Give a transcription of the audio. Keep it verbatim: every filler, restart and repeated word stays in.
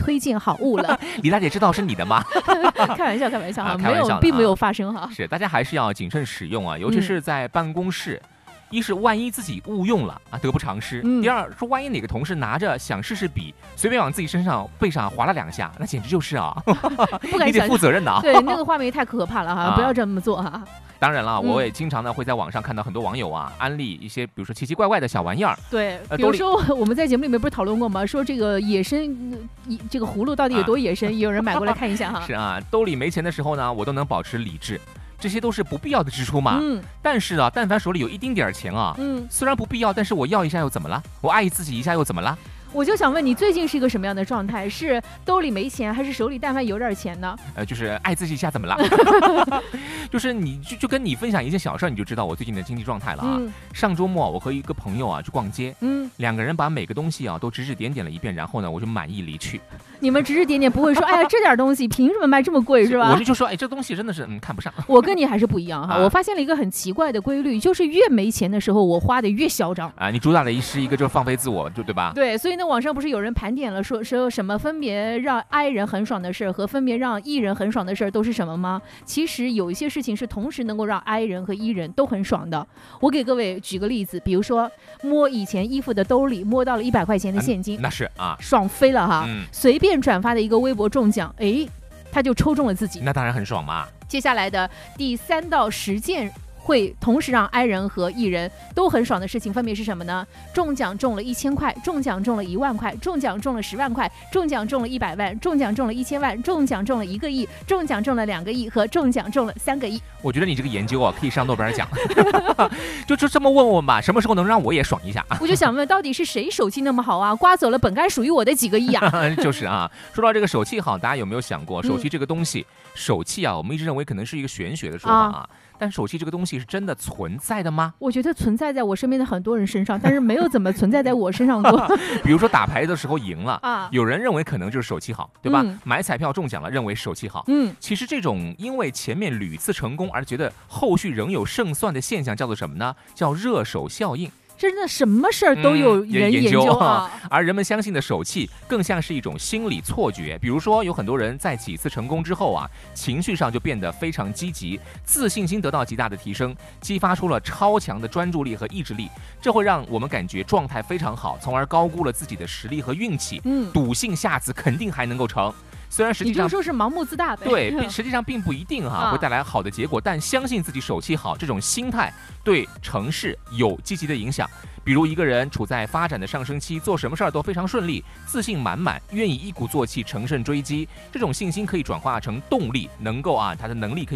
推荐好物了。 李大姐知道是你的吗？ 开玩笑，开玩笑哈， 啊、 没有，并没有发生哈。 是，大家还是要谨慎使用啊，尤其是在办公室。嗯一是万一自己误用了啊，得不偿失；嗯、第二是万一哪个同事拿着想试试笔，随便往自己身上背上划了两下，那简直就是啊， 不敢你得负责任的啊。 对，那个画面太可怕了哈，啊、不要这么做哈。 当然了，我也经常呢会在网上看到很多网友啊安利一些，比如说奇奇怪怪的小玩意儿。 对，比如说我们在节目里面不是讨论过吗？说这个野生，这个葫芦到底有多野生？也有人买过来看一下哈。 是啊，兜里没钱的时候呢，我都能保持理智。这些都是不必要的支出嘛，嗯，但是啊，但凡手里有一丁点钱啊，嗯，虽然不必要，但是我要一下又怎么了？我爱自己一下又怎么了？ 我就想问你，最近是一个什么样的状态？是兜里没钱，还是手里但凡有点钱呢？ 呃，就是爱自己一下怎么了？就是你就就跟你分享一件小事，你就知道我最近的经济状态了啊。嗯、上周末我和一个朋友啊去逛街，嗯，两个人把每个东西啊都指指点点了一遍，然后呢我就满意离去。 你们指指点点不会说，哎呀这点东西凭什么卖这么贵是吧？ 我就说，哎这东西真的是嗯看不上。 我跟你还是不一样哈，啊、我发现了一个很奇怪的规律，就是越没钱的时候我花的越嚣张啊。你主打的是一个就是放飞自我，就对吧？ 对，所以呢网上不是有人盘点了说说什么分别让 I 人很爽的事和分别让 E 人很爽的事都是什么吗？其实有一些事情是同时能够让 I 人和 E 人都很爽的。我给各位举个例子，比如说摸以前衣服的兜里摸到了一百块钱的现金， 嗯、那是啊， 爽飞了哈！ 嗯、 随便转发的一个微博中奖，哎，他就抽中了自己， 那当然很爽嘛。 接下来的第三到十件会同时让 I 人和 E 人都很爽的事情分别是什么呢？中奖中了一千块，中奖中了一万块，中奖中了十万块，中奖中了一百万，中奖中了一千万，中奖中了一个亿，中奖中了两个亿和中奖中了三个亿。 我觉得你这个研究啊可以上诺贝尔奖。就就这么问问吧，什么时候能让我也爽一下？ 我就想问，到底是谁手气那么好啊，刮走了本该属于我的几个亿啊？ 就是啊，说到这个手气好，大家有没有想过手气这个东西？嗯、手气啊，我们一直认为可能是一个玄学的说法啊。啊但手气这个东西是真的存在的吗？ 我觉得存在在我身边的很多人身上，但是没有怎么存在在我身上过。 比如说打牌的时候赢了啊，有人认为可能就是手气好，对吧？嗯、买彩票中奖了，认为手气好。嗯，其实这种因为前面屡次成功而觉得后续仍有胜算的现象叫做什么呢？叫热手效应。 真的什么事儿都有人研究啊、 嗯，而人们相信的手气更像是一种心理错觉。比如说，有很多人在几次成功之后啊，情绪上就变得非常积极，自信心得到极大的提升，激发出了超强的专注力和意志力，这会让我们感觉状态非常好，从而高估了自己的实力和运气，嗯，笃信下次肯定还能够成。虽然实际上你就说是盲目自大呗， 对，实际上并不一定哈、啊、会带来好的结果，但相信自己手气好这种心态对成事有积极的影响。比如一个人处在发展的上升期，做什么事儿都非常顺利，自信满满，愿意一鼓作气乘胜追击，这种信心可以转化成动力，能够啊他的能力可以